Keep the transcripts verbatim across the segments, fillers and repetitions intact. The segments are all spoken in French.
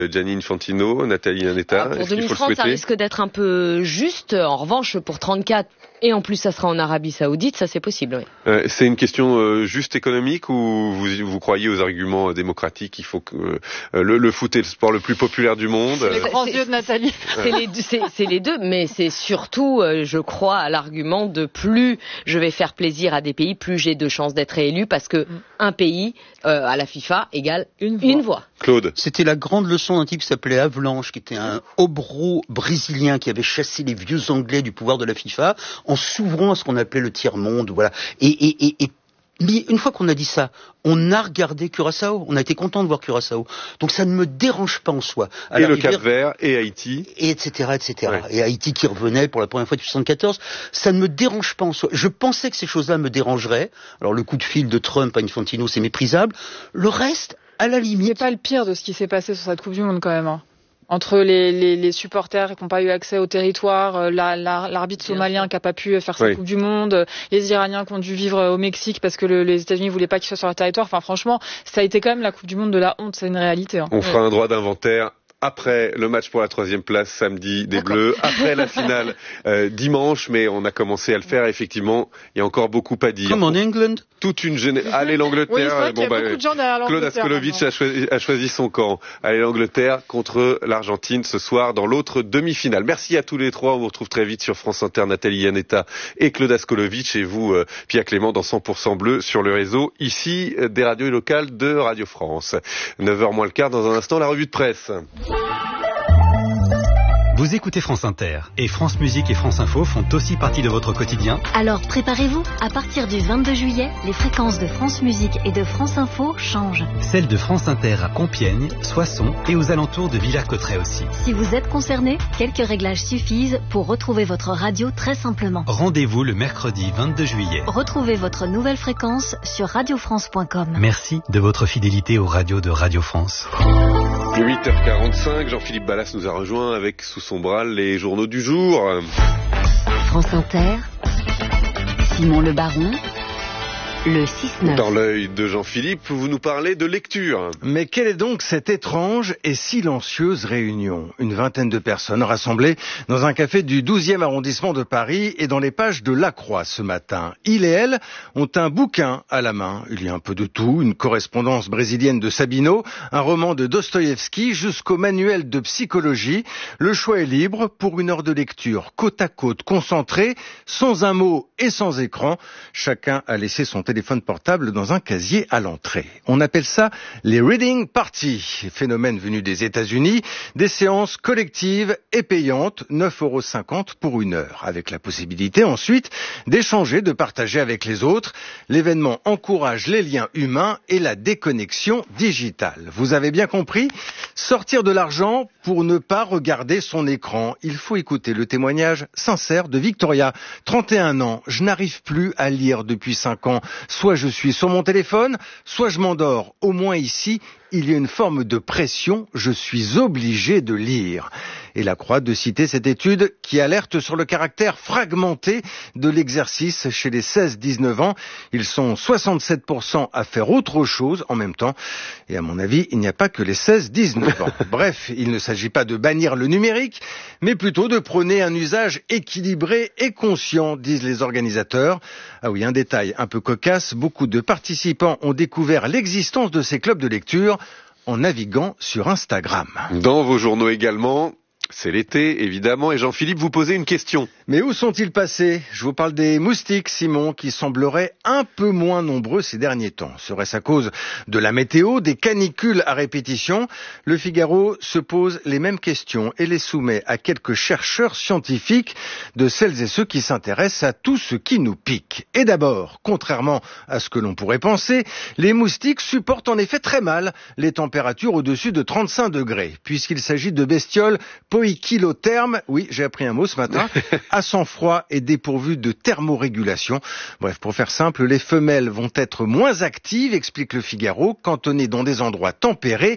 Gianni Infantino, Nathalie Iannetta, pour est-ce qu'il deux mille faut le trente, souhaiter ? ça risque d'être un peu juste. En revanche, pour trente-quatre, et en plus ça sera en Arabie Saoudite, ça c'est possible, oui. Euh, c'est une question euh, juste économique ou vous, vous croyez aux arguments démocratiques? Il faut que euh, le, le foot est le sport le plus populaire du monde. C'est les grands yeux de Nathalie. C'est les, c'est, c'est les deux, mais c'est surtout, euh, je crois, à l'argument de plus je vais faire plaisir à des pays, plus j'ai de chances d'être élu, parce que mm. un pays euh, à la FIFA égale une voix. Une voix. Claude. C'était la grande leçon d'un type qui s'appelait Havelange, qui était un hobro brésilien qui avait chassé les vieux Anglais du pouvoir de la FIFA en s'ouvrant à ce qu'on appelait le tiers-monde, voilà. Et, et, et, et une fois qu'on a dit ça, on a regardé Curaçao, on a été content de voir Curaçao. Donc ça ne me dérange pas en soi. À et le Cap-Vert, et Haïti. Et etc, et cetera. Ouais. Et Haïti qui revenait pour la première fois depuis soixante-quatorze, ça ne me dérange pas en soi. Je pensais que ces choses-là me dérangeraient. Alors le coup de fil de Trump à Infantino, c'est méprisable. Le reste, à la limite... C'est pas le pire de ce qui s'est passé sur cette Coupe du Monde quand même, hein. Entre les, les, les supporters qui n'ont pas eu accès au territoire, la, la, l'arbitre somalien qui n'a pas pu faire sa oui. Coupe du Monde, les Iraniens qui ont dû vivre au Mexique parce que le, les États-Unis ne voulaient pas qu'ils soient sur leur territoire. Enfin, franchement, ça a été quand même la Coupe du Monde de la honte, c'est une réalité. Hein. On ouais. fera un droit d'inventaire. Après le match pour la troisième place samedi des D'accord. Bleus, après la finale euh, dimanche, mais on a commencé à le faire. Effectivement, il y a encore beaucoup à dire. Comme en England. Toute une génération. Allez l'Angleterre. Oui, bon, bah, Claude Askolovitch a choisi, a choisi son camp. Allez l'Angleterre contre l'Argentine ce soir dans l'autre demi-finale. Merci à tous les trois. On vous retrouve très vite sur France Inter. Nathalie Iannetta et Claude Askolovitch et vous, euh, Pierre Clément dans cent pour cent Bleu sur le réseau ici des radios locales de Radio France. neuf heures moins le quart. Dans un instant, la revue de presse. Vous écoutez France Inter et France Musique et France Info font aussi partie de votre quotidien. Alors préparez-vous, à partir du vingt-deux juillet, les fréquences de France Musique et de France Info changent. Celles de France Inter à Compiègne, Soissons et aux alentours de Villers-Cotterêts aussi. Si vous êtes concerné, quelques réglages suffisent pour retrouver votre radio très simplement. Rendez-vous le mercredi vingt-deux juillet. Retrouvez votre nouvelle fréquence sur radio france point com. Merci de votre fidélité aux radios de Radio France. huit heures quarante-cinq, Jean-Philippe Ballas nous a rejoint avec sous son bras les journaux du jour. France Inter, Simon Le Baron, le six neuf. Dans l'œil de Jean-Philippe, vous nous parlez de lecture. Mais quelle est donc cette étrange et silencieuse réunion? Une vingtaine de personnes rassemblées dans un café du douzième arrondissement de Paris et dans les pages de La Croix ce matin. Il et elle ont un bouquin à la main. Il y a un peu de tout, une correspondance brésilienne de Sabino, un roman de Dostoïevski jusqu'au manuel de psychologie. Le choix est libre pour une heure de lecture côte à côte, concentrée, sans un mot et sans écran. Chacun a laissé son téléphone portable dans un casier à l'entrée. On appelle ça les reading parties, phénomène venu des États-Unis, des séances collectives et payantes, neuf euros cinquante pour une heure, avec la possibilité ensuite d'échanger, de partager avec les autres. L'événement encourage les liens humains et la déconnexion digitale. Vous avez bien compris, sortir de l'argent pour ne pas regarder son écran. Il faut écouter le témoignage sincère de Victoria, trente et un ans. Je n'arrive plus à lire depuis cinq ans. Soit je suis sur mon téléphone, soit je m'endors. Au moins ici, il y a une forme de pression, je suis obligé de lire. Et La Croix de citer cette étude qui alerte sur le caractère fragmenté de l'exercice chez les seize dix-neuf ans. Ils sont soixante-sept pour cent à faire autre chose en même temps. Et à mon avis, il n'y a pas que les seize dix-neuf ans. Bref, il ne s'agit pas de bannir le numérique, mais plutôt de prôner un usage équilibré et conscient, disent les organisateurs. Ah oui, un détail un peu cocasse, beaucoup de participants ont découvert l'existence de ces clubs de lecture en naviguant sur Instagram. Dans vos journaux également, c'est l'été, évidemment, et Jean-Philippe, vous posez une question. Mais où sont-ils passés? Je vous parle des moustiques, Simon, qui sembleraient un peu moins nombreux ces derniers temps. Serait-ce à cause de la météo, des canicules à répétition? Le Figaro se pose les mêmes questions et les soumet à quelques chercheurs scientifiques de celles et ceux qui s'intéressent à tout ce qui nous pique. Et d'abord, contrairement à ce que l'on pourrait penser, les moustiques supportent en effet très mal les températures au-dessus de trente-cinq degrés, puisqu'il s'agit de bestioles poikilothermes, oui, j'ai appris un mot ce matin, à sang froid et dépourvues de thermorégulation. Bref, pour faire simple, les femelles vont être moins actives, explique le Figaro, cantonnées dans des endroits tempérés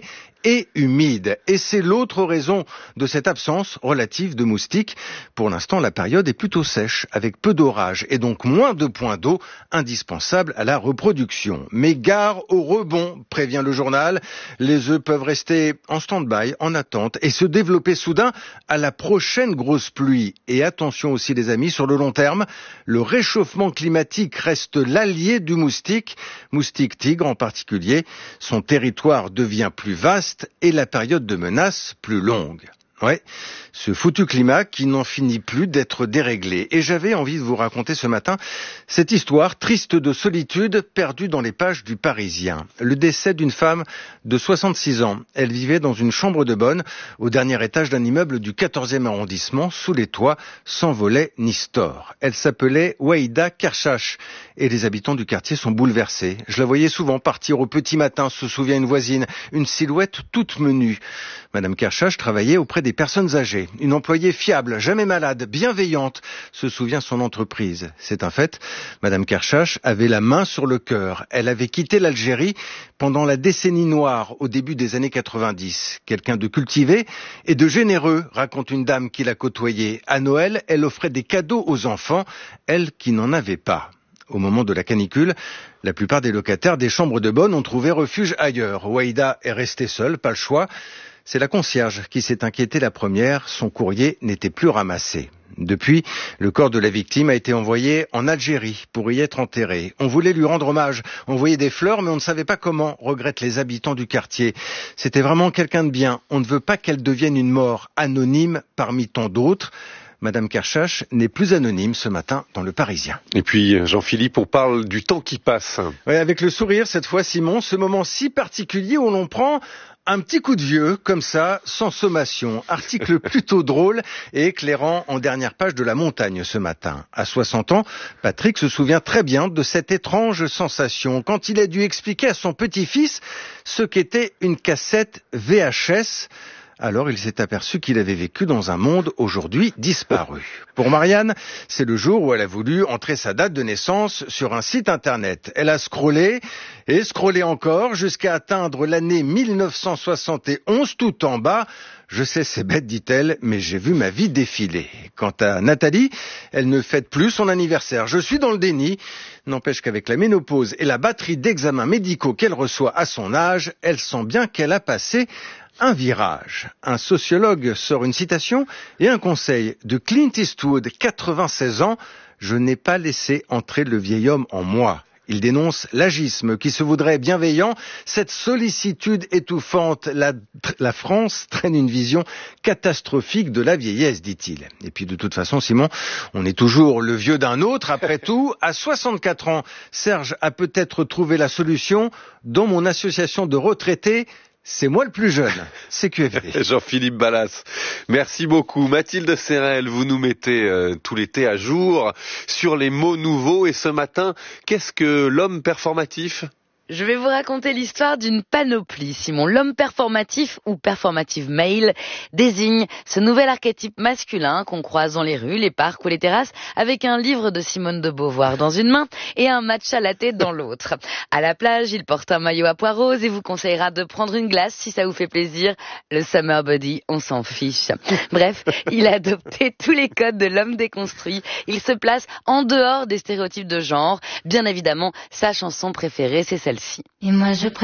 et humide. Et c'est l'autre raison de cette absence relative de moustiques. Pour l'instant, la période est plutôt sèche, avec peu d'orages et donc moins de points d'eau indispensables à la reproduction. Mais gare au rebond, prévient le journal. Les œufs peuvent rester en stand-by, en attente, et se développer soudain à la prochaine grosse pluie. Et attention aussi les amis, sur le long terme, le réchauffement climatique reste l'allié du moustique, moustique tigre en particulier. Son territoire devient plus vaste et la période de menace plus longue. Ouais, ce foutu climat qui n'en finit plus d'être déréglé. Et j'avais envie de vous raconter ce matin cette histoire triste de solitude perdue dans les pages du Parisien. Le décès d'une femme de soixante-six ans. Elle vivait dans une chambre de bonne au dernier étage d'un immeuble du quatorzième arrondissement, sous les toits, sans volet ni store. Elle s'appelait Waïda Kershach et les habitants du quartier sont bouleversés. Je la voyais souvent partir au petit matin, se souvient une voisine, une silhouette toute menue. Madame Kershach travaillait auprès des personnes âgées, une employée fiable, jamais malade, bienveillante, se souvient son entreprise. C'est un fait, Madame Kershach avait la main sur le cœur. Elle avait quitté l'Algérie pendant la décennie noire au début des années quatre-vingt-dix. Quelqu'un de cultivé et de généreux, raconte une dame qui l'a côtoyée. À Noël, elle offrait des cadeaux aux enfants, elle qui n'en avait pas. Au moment de la canicule, la plupart des locataires des chambres de bonne ont trouvé refuge ailleurs. Waïda est restée seule, pas le choix. C'est la concierge qui s'est inquiétée la première, son courrier n'était plus ramassé. Depuis, le corps de la victime a été envoyé en Algérie pour y être enterré. On voulait lui rendre hommage, envoyer des fleurs, mais on ne savait pas comment, regrettent les habitants du quartier. C'était vraiment quelqu'un de bien. On ne veut pas qu'elle devienne une mort anonyme parmi tant d'autres. Madame Kershach n'est plus anonyme ce matin dans Le Parisien. Et puis, Jean-Philippe, on parle du temps qui passe. Oui, avec le sourire cette fois, Simon, ce moment si particulier où l'on prend un petit coup de vieux, comme ça, sans sommation. Article plutôt drôle et éclairant en dernière page de La Montagne ce matin. À soixante ans, Patrick se souvient très bien de cette étrange sensation quand il a dû expliquer à son petit-fils ce qu'était une cassette V H S. Alors il s'est aperçu qu'il avait vécu dans un monde aujourd'hui disparu. Pour Marianne, c'est le jour où elle a voulu entrer sa date de naissance sur un site internet. Elle a scrollé et scrollé encore jusqu'à atteindre l'année mille neuf cent soixante et onze tout en bas. Je sais, c'est bête, dit-elle, mais j'ai vu ma vie défiler. Quant à Nathalie, elle ne fête plus son anniversaire. Je suis dans le déni. N'empêche qu'avec la ménopause et la batterie d'examens médicaux qu'elle reçoit à son âge, elle sent bien qu'elle a passé un virage. Un sociologue sort une citation et un conseil de Clint Eastwood, quatre-vingt-seize ans. Je n'ai pas laissé entrer le vieil homme en moi. Il dénonce l'agisme qui se voudrait bienveillant, cette sollicitude étouffante. La, la France traîne une vision catastrophique de la vieillesse, dit-il. Et puis de toute façon, Simon, on est toujours le vieux d'un autre. Après tout, à soixante-quatre ans, Serge a peut-être trouvé la solution. Dans mon association de retraités, c'est moi le plus jeune, C Q F D. Jean-Philippe Ballas, merci beaucoup. Mathilde Serrel, vous nous mettez euh, tout l'été à jour sur les mots nouveaux. Et ce matin, qu'est-ce que l'homme performatif ? Je vais vous raconter l'histoire d'une panoplie, Simon. L'homme performatif ou performative male désigne ce nouvel archétype masculin qu'on croise dans les rues, les parcs ou les terrasses avec un livre de Simone de Beauvoir dans une main et un matcha latte dans l'autre. À la plage, il porte un maillot à pois rose et vous conseillera de prendre une glace si ça vous fait plaisir. Le summer body, on s'en fiche. Bref, il a adopté tous les codes de l'homme déconstruit. Il se place en dehors des stéréotypes de genre. Bien évidemment, sa chanson préférée, c'est celle Et moi je